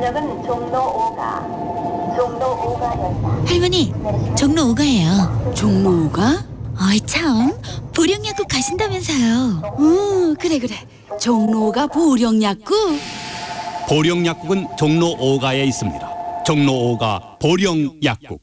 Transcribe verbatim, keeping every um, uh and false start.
역은 종로 오가, 종로 오가였다. 할머니, 종로 오가예요. 종로 오가? 어이 참, 보령약국 가신다면서요. 응, 그래 그래. 종로 오가 보령약국. 보령약국은 종로 오가에 있습니다. 종로 오가 보령약국.